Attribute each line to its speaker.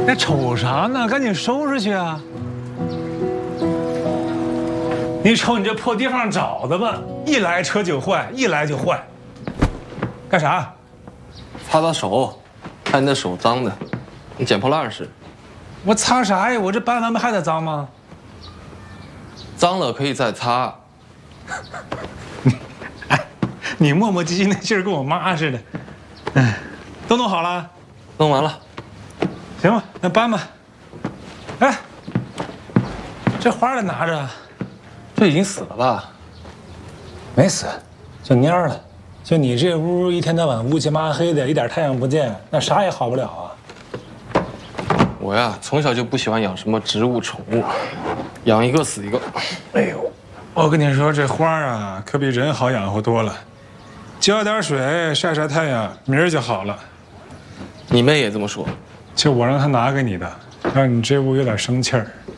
Speaker 1: 那瞅啥呢？赶紧收拾去啊！你瞅你这破地方找的吧，一来车就坏，一来就坏。干啥？
Speaker 2: 擦擦手，看你的手脏的，跟捡破烂似的。
Speaker 1: 我擦啥呀？我这搬完不还得脏吗？
Speaker 2: 脏了可以再擦。
Speaker 1: 哎，你磨磨唧唧那劲儿跟我妈似的。哎，都弄好了？
Speaker 2: 弄完了。
Speaker 1: 行吧，那搬吧。哎，这花得拿着。这已经死了吧？没死，就蔫了。就你这屋一天到晚乌漆麻黑的，一点太阳不见，那啥也好不了啊。
Speaker 2: 我呀，从小就不喜欢养什么植物宠物，养一个死一个。
Speaker 1: 哎呦，我跟你说，这花啊，可比人好养活多了。浇点水，晒晒太阳，明儿就好了。
Speaker 2: 你妹也这么说。
Speaker 1: 就我让她拿给你的，让你这屋有点生气儿。